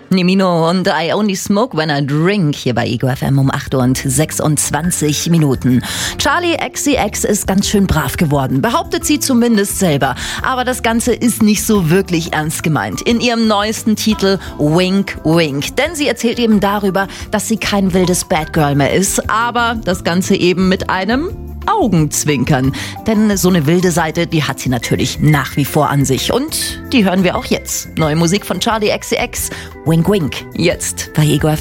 Nimino und I Only Smoke When I Drink hier bei Ego FM um 8:26 Minuten. Charli XCX ist ganz schön brav geworden, behauptet sie zumindest selber. Aber das Ganze ist nicht so wirklich ernst gemeint. In ihrem neuesten Titel Wink Wink. Denn sie erzählt eben darüber, dass sie kein wildes Bad Girl mehr ist, aber das Ganze eben mit einem Augenzwinkern. Denn so eine wilde Seite, die hat sie natürlich nach wie vor an sich. Und die hören wir auch jetzt. Neue Musik von Charli XCX, Wink Wink, jetzt bei Ego FM.